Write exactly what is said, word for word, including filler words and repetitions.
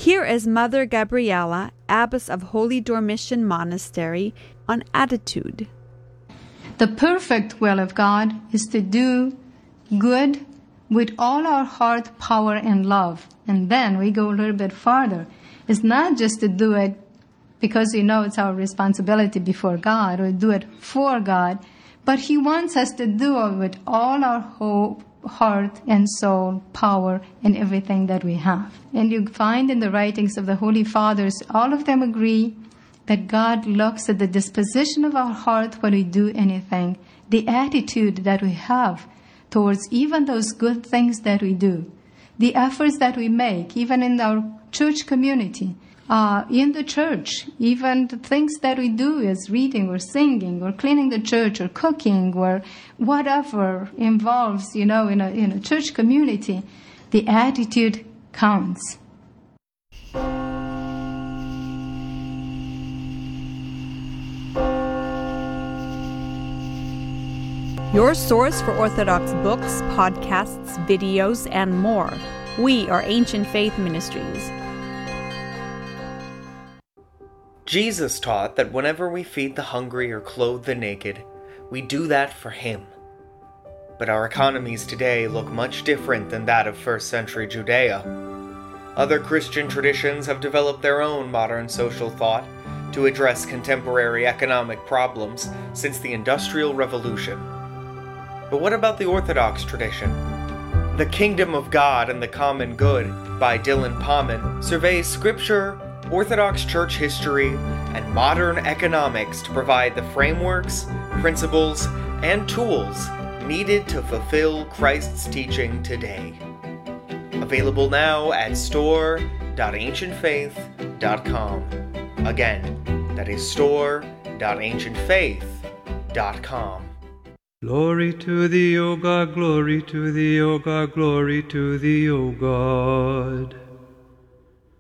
Here is Mother Gabriella, Abbess of Holy Dormition Monastery, on attitude. The perfect will of God is to do good with all our heart, power, and love. And then we go a little bit farther. It's not just to do it because we know it's our responsibility before God or do it for God, but He wants us to do it with all our hope, heart and soul, power, and everything that we have. And you find in the writings of the Holy Fathers, all of them agree that God looks at the disposition of our heart when we do anything, the attitude that we have towards even those good things that we do, the efforts that we make, even in our church community, uh, in the church, even the things that we do as reading or singing or cleaning the church or cooking or whatever involves, you know, in a, in a church community, the attitude counts. Your source for Orthodox books, podcasts, videos, and more. We are Ancient Faith Ministries. Jesus taught that whenever we feed the hungry or clothe the naked, we do that for Him. But our economies today look much different than that of first century Judea. Other Christian traditions have developed their own modern social thought to address contemporary economic problems since the Industrial Revolution. But what about the Orthodox tradition? The Kingdom of God and the Common Good by Dylan Pauman surveys scripture, Orthodox church history, and modern economics to provide the frameworks, principles, and tools needed to fulfill Christ's teaching today. Available now at store dot ancient faith dot com. Again, that is store dot ancient faith dot com. Glory to thee, O God, glory to thee, O God, glory to thee, O God.